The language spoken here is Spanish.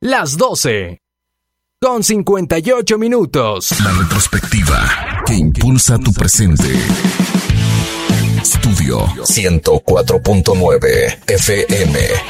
las 12:58. La retrospectiva que impulsa tu presente. Estudio 104.9 FM.